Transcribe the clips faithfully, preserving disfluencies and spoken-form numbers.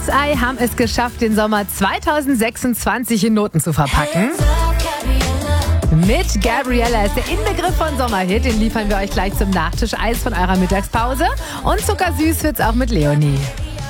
Cat's Eye haben es geschafft, den Sommer zweitausendsechsundzwanzig in Noten zu verpacken. Mit Gabriella ist der Inbegriff von Sommerhit. Den liefern wir euch gleich zum Nachtisch-Eis von eurer Mittagspause. Und zuckersüß wird's auch mit Leonie.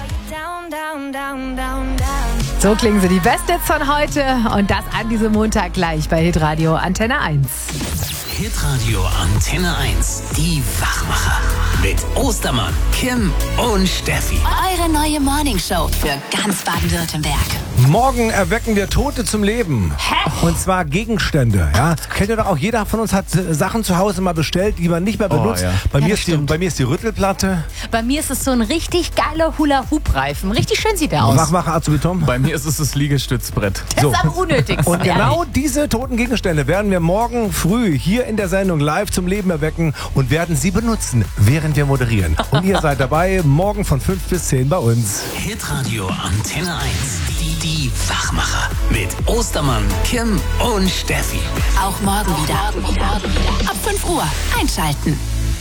So klingen sie, die Best-Hits von heute. Und das an diesem Montag gleich bei Hitradio Antenne eins. Hitradio Antenne eins, die Wachmacher. Mit Ostermann, Kim und Steffi. Eure neue Morningshow für ganz Baden-Württemberg. Morgen erwecken wir Tote zum Leben. Hä? Und zwar Gegenstände. Ja? Kennt ihr doch auch, jeder von uns hat Sachen zu Hause mal bestellt, die man nicht mehr benutzt. Oh, ja. bei, ja, mir ist die, bei mir ist die Rüttelplatte. Bei mir ist es so ein richtig geiler Hula-Hoop-Reifen. Richtig schön sieht der aus. Wachmacher Azubitom? Bei mir ist es das Liegestützbrett. Das so. ist am unnötigsten. Und genau diese toten Gegenstände werden wir morgen früh hier in der Sendung live zum Leben erwecken und werden sie benutzen, während wir moderieren. Und ihr seid dabei, morgen von fünf bis zehn bei uns. Hitradio Antenne eins, die, die Wachmacher. Mit Ostermann, Kim und Steffi. Auch morgen wieder. Ab fünf Uhr einschalten.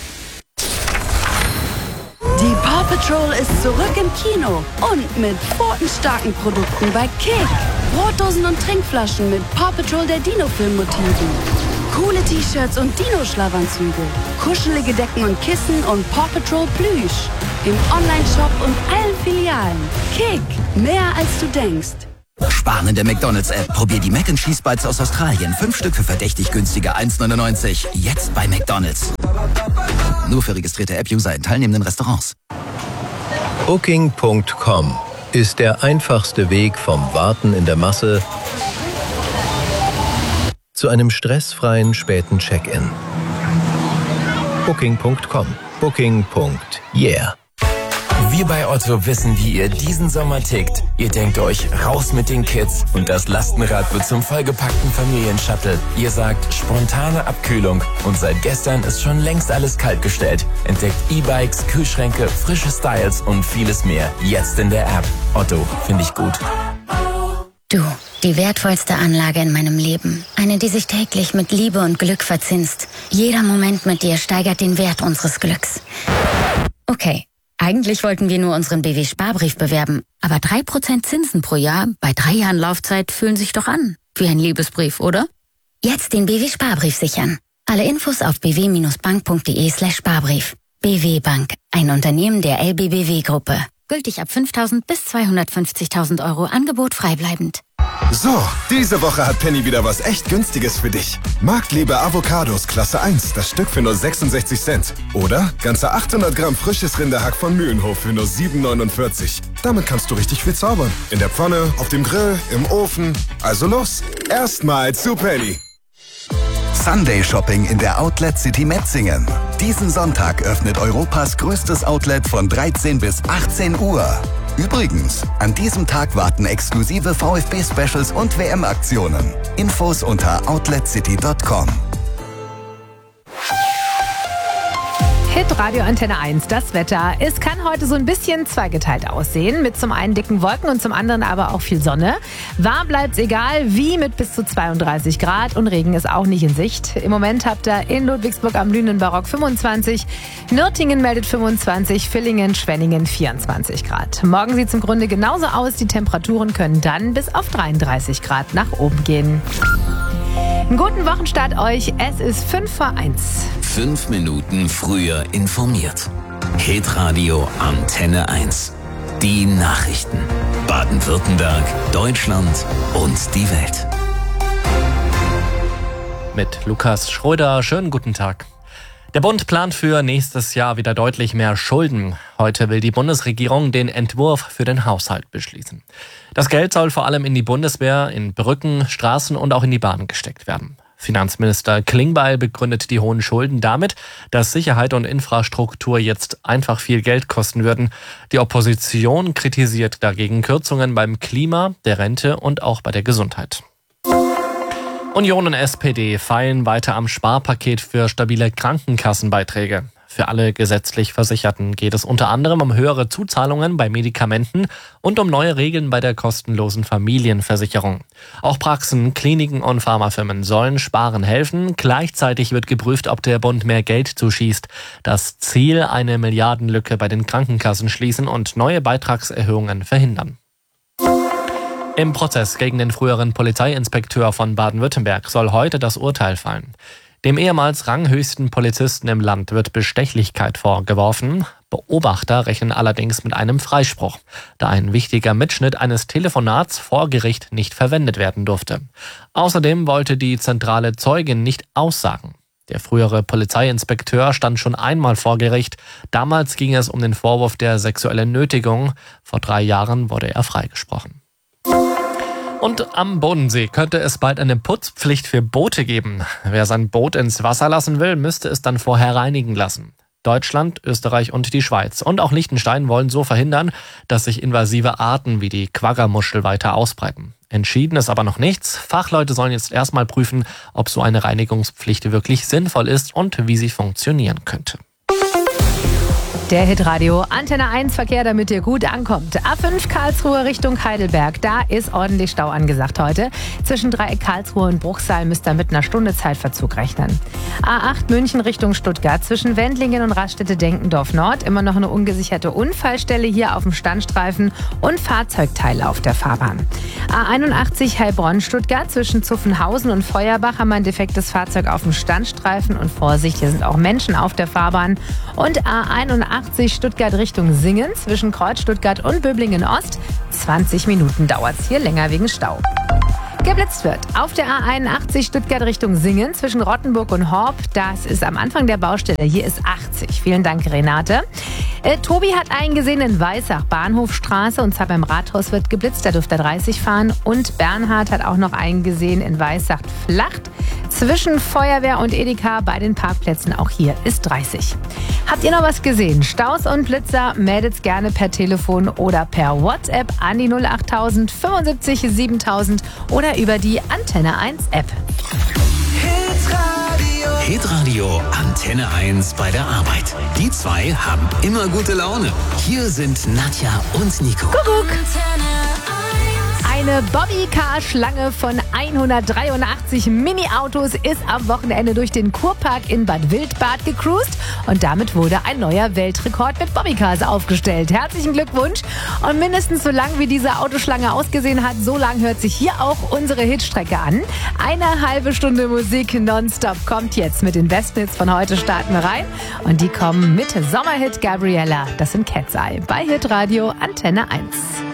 Die Paw Patrol ist zurück im Kino und mit pfotenstarken Produkten bei Kick. Brotdosen und Trinkflaschen mit Paw Patrol der Dino-Film-Motiven. Coole T-Shirts und Dino-Schlafanzüge. Kuschelige Decken und Kissen und Paw Patrol Plüsch. Im Online-Shop und allen Filialen. Kick, mehr als du denkst. Sparen in der McDonalds-App. Probier die Mac and Cheese Bites aus Australien. Fünf Stück für verdächtig günstige eins neunundneunzig. Jetzt bei McDonalds. Nur für registrierte App-User in teilnehmenden Restaurants. Booking Punkt com ist der einfachste Weg vom Warten in der Masse zu einem stressfreien späten Check-in. Booking Punkt com. Booking. Yeah. Wir bei Otto wissen, wie ihr diesen Sommer tickt. Ihr denkt euch, raus mit den Kids und das Lastenrad wird zum vollgepackten Familienshuttle. Ihr sagt, spontane Abkühlung und seit gestern ist schon längst alles kaltgestellt. Entdeckt E-Bikes, Kühlschränke, frische Styles und vieles mehr. Jetzt in der App. Otto, finde ich gut. Du, die wertvollste Anlage in meinem Leben. Eine, die sich täglich mit Liebe und Glück verzinst. Jeder Moment mit dir steigert den Wert unseres Glücks. Okay, eigentlich wollten wir nur unseren B W-Sparbrief bewerben. Aber drei Prozent Zinsen pro Jahr bei drei Jahren Laufzeit fühlen sich doch an. Wie ein Liebesbrief, oder? Jetzt den B W-Sparbrief sichern. Alle Infos auf b w bank punkt de slash Sparbrief. B W Bank, ein Unternehmen der L B B W-Gruppe. Gültig ab fünftausend bis zweihundertfünfzigtausend Euro. Angebot freibleibend. So, diese Woche hat Penny wieder was echt Günstiges für dich. Marktliebe Avocados Klasse eins, das Stück für nur sechsundsechzig Cent. Oder ganze achthundert Gramm frisches Rinderhack von Mühlenhof für nur sieben neunundvierzig. Damit kannst du richtig viel zaubern. In der Pfanne, auf dem Grill, im Ofen. Also los, erstmal zu Penny. Sunday Shopping in der Outlet City Metzingen. Diesen Sonntag öffnet Europas größtes Outlet von dreizehn bis achtzehn Uhr. Übrigens, an diesem Tag warten exklusive VfB-Specials und W M-Aktionen. Infos unter outlet city punkt com. Hitradio Antenne eins, das Wetter. Es kann heute so ein bisschen zweigeteilt aussehen, mit zum einen dicken Wolken und zum anderen aber auch viel Sonne. Warm bleibt's egal wie mit bis zu zweiunddreißig Grad und Regen ist auch nicht in Sicht. Im Moment habt ihr in Ludwigsburg am Lünen Barock fünfundzwanzig, Nürtingen meldet fünfundzwanzig, Villingen, Schwenningen vierundzwanzig Grad. Morgen sieht's im Grunde genauso aus, die Temperaturen können dann bis auf dreiunddreißig Grad nach oben gehen. Einen guten Wochenstart euch, es ist fünf vor eins. Fünf Minuten früher informiert. Hitradio Antenne eins. Die Nachrichten. Baden-Württemberg, Deutschland und die Welt. Mit Lukas Schröder, schönen guten Tag. Der Bund plant für nächstes Jahr wieder deutlich mehr Schulden. Heute will die Bundesregierung den Entwurf für den Haushalt beschließen. Das Geld soll vor allem in die Bundeswehr, in Brücken, Straßen und auch in die Bahn gesteckt werden. Finanzminister Klingbeil begründet die hohen Schulden damit, dass Sicherheit und Infrastruktur jetzt einfach viel Geld kosten würden. Die Opposition kritisiert dagegen Kürzungen beim Klima, der Rente und auch bei der Gesundheit. Union und S P D feilen weiter am Sparpaket für stabile Krankenkassenbeiträge. Für alle gesetzlich Versicherten geht es unter anderem um höhere Zuzahlungen bei Medikamenten und um neue Regeln bei der kostenlosen Familienversicherung. Auch Praxen, Kliniken und Pharmafirmen sollen sparen helfen. Gleichzeitig wird geprüft, ob der Bund mehr Geld zuschießt. Das Ziel, eine Milliardenlücke bei den Krankenkassen schließen und neue Beitragserhöhungen verhindern. Im Prozess gegen den früheren Polizeiinspekteur von Baden-Württemberg soll heute das Urteil fallen. Dem ehemals ranghöchsten Polizisten im Land wird Bestechlichkeit vorgeworfen. Beobachter rechnen allerdings mit einem Freispruch, da ein wichtiger Mitschnitt eines Telefonats vor Gericht nicht verwendet werden durfte. Außerdem wollte die zentrale Zeugin nicht aussagen. Der frühere Polizeiinspekteur stand schon einmal vor Gericht. Damals ging es um den Vorwurf der sexuellen Nötigung. Vor drei Jahren wurde er freigesprochen. Und am Bodensee könnte es bald eine Putzpflicht für Boote geben. Wer sein Boot ins Wasser lassen will, müsste es dann vorher reinigen lassen. Deutschland, Österreich und die Schweiz und auch Liechtenstein wollen so verhindern, dass sich invasive Arten wie die Quaggermuschel weiter ausbreiten. Entschieden ist aber noch nichts. Fachleute sollen jetzt erstmal prüfen, ob so eine Reinigungspflicht wirklich sinnvoll ist und wie sie funktionieren könnte. Der Hitradio Antenne eins Verkehr, damit ihr gut ankommt. A fünf Karlsruhe Richtung Heidelberg. Da ist ordentlich Stau angesagt heute. Zwischen Dreieck Karlsruhe und Bruchsal müsst ihr mit einer Stunde Zeitverzug rechnen. A acht München Richtung Stuttgart. Zwischen Wendlingen und Raststätte-Denkendorf Nord. Immer noch eine ungesicherte Unfallstelle hier auf dem Standstreifen und Fahrzeugteile auf der Fahrbahn. A einundachtzig Heilbronn Stuttgart. Zwischen Zuffenhausen und Feuerbach haben wir ein defektes Fahrzeug auf dem Standstreifen. Und Vorsicht, hier sind auch Menschen auf der Fahrbahn. Und A einundachtzig Stuttgart Richtung Singen, zwischen Kreuz Stuttgart und Böblingen Ost. zwanzig Minuten dauert es hier länger wegen Stau. Geblitzt wird auf der A einundachtzig Stuttgart Richtung Singen, zwischen Rottenburg und Horb. Das ist am Anfang der Baustelle. Hier ist achtzig. Vielen Dank, Renate. Äh, Tobi hat einen gesehen in Weissach, Bahnhofstraße, und zwar beim Rathaus wird geblitzt. Da dürfte er dreißig fahren. Und Bernhard hat auch noch einen gesehen in Weissach, Flacht. Zwischen Feuerwehr und Edeka bei den Parkplätzen, auch hier ist dreißig. Habt ihr noch was gesehen? Staus und Blitzer, meldet's gerne per Telefon oder per WhatsApp an die null achttausend fünfundsiebzig siebentausend oder über die Antenne eins App. Hitradio. Hitradio Antenne eins bei der Arbeit. Die zwei haben immer gute Laune. Hier sind Nadja und Nico. Kuckuck. Eine Bobbycar-Schlange von hundertdreiundachtzig Mini-Autos ist am Wochenende durch den Kurpark in Bad Wildbad gecruised und damit wurde ein neuer Weltrekord mit Bobbycars aufgestellt. Herzlichen Glückwunsch! Und mindestens so lang wie diese Autoschlange ausgesehen hat, so lang hört sich hier auch unsere Hitstrecke an. Eine halbe Stunde Musik nonstop kommt jetzt. Mit den besten Hits von heute starten wir rein und die kommen mit Sommerhit Gabriella. Das sind Cat's Eye bei Hitradio Antenne eins.